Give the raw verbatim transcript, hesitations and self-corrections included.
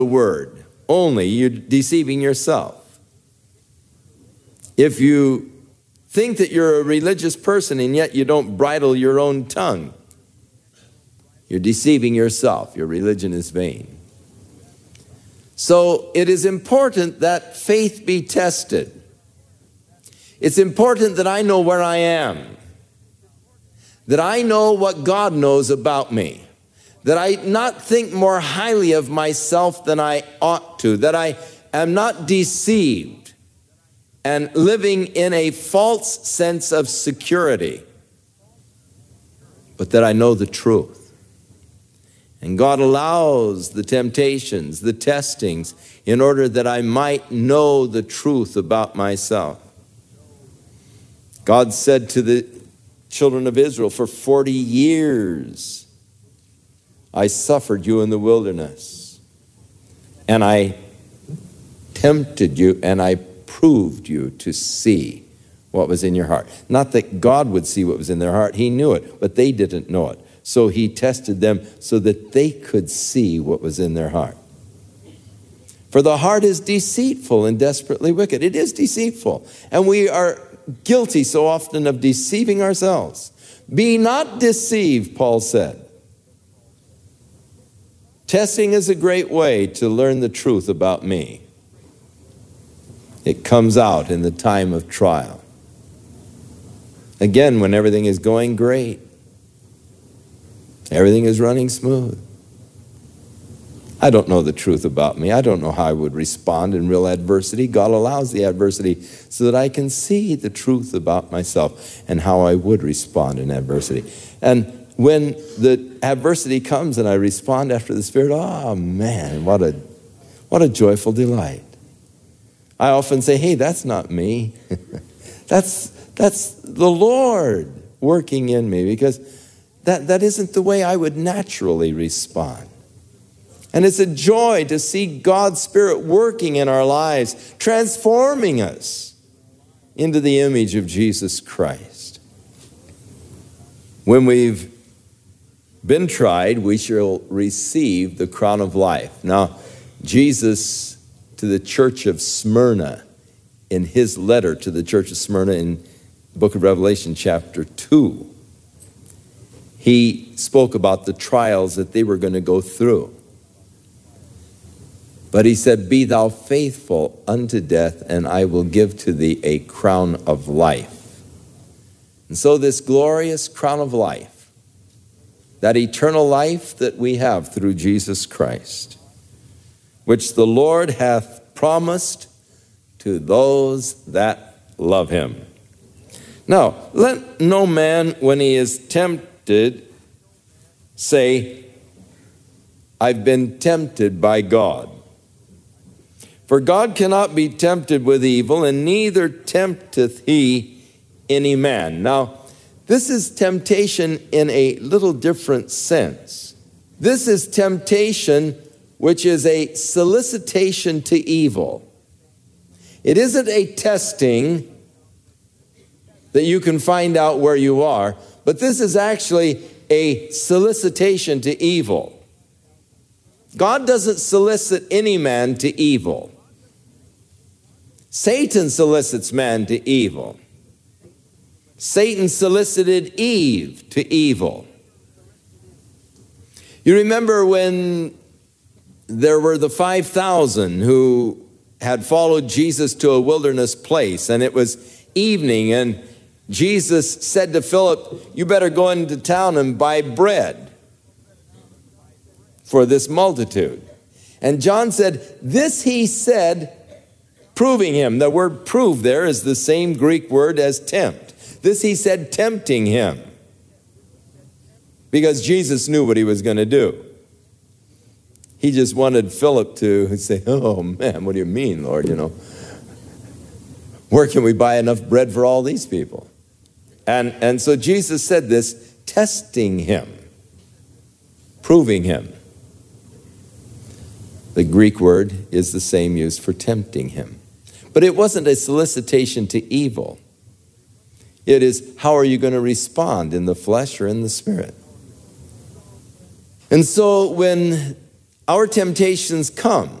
the word only, you're deceiving yourself. If you think that you're a religious person and yet you don't bridle your own tongue, you're deceiving yourself. Your religion is vain. So it is important that faith be tested. It's important that I know where I am, that I know what God knows about me, that I not think more highly of myself than I ought to, that I am not deceived and living in a false sense of security, but that I know the truth. And God allows the temptations, the testings, in order that I might know the truth about myself. God said to the children of Israel, for forty years I suffered you in the wilderness, and I tempted you, and I proved you to see what was in your heart. Not that God would see what was in their heart. He knew it, but they didn't know it. So he tested them so that they could see what was in their heart. For the heart is deceitful and desperately wicked. It is deceitful. And we are guilty so often of deceiving ourselves. Be not deceived, Paul said. Testing is a great way to learn the truth about me. It comes out in the time of trial. Again, when everything is going great, everything is running smooth. I don't know the truth about me. I don't know how I would respond in real adversity. God allows the adversity so that I can see the truth about myself and how I would respond in adversity. And when the adversity comes and I respond after the Spirit, oh man, what a what a joyful delight. I often say, hey, that's not me. that's that's the Lord working in me, because that, that isn't the way I would naturally respond. And it's a joy to see God's Spirit working in our lives, transforming us into the image of Jesus Christ. When we've been tried, we shall receive the crown of life. Now, Jesus, to the church of Smyrna, in his letter to the church of Smyrna in the book of Revelation chapter two, he spoke about the trials that they were going to go through. But he said, be thou faithful unto death, and I will give to thee a crown of life. And so this glorious crown of life, that eternal life that we have through Jesus Christ, which the Lord hath promised to those that love him. Now, let no man, when he is tempted, say, I've been tempted by God. For God cannot be tempted with evil, and neither tempteth he any man. Now, this is temptation in a little different sense. This is temptation which is a solicitation to evil. It isn't a testing that you can find out where you are, but this is actually a solicitation to evil. God doesn't solicit any man to evil. Satan solicits man to evil. Satan solicited Eve to evil. You remember when there were the five thousand who had followed Jesus to a wilderness place, and it was evening, and Jesus said to Philip, you better go into town and buy bread for this multitude. And John said, this he said, proving him. The word prove there is the same Greek word as tempt. This he said, tempting him, because Jesus knew what he was going to do. He just wanted Philip to say, oh man, what do you mean, Lord? You know, where can we buy enough bread for all these people? And, and so Jesus said this, testing him, proving him. The Greek word is the same used for tempting him. But it wasn't a solicitation to evil. It is, how are you going to respond, in the flesh or in the spirit? And so when our temptations come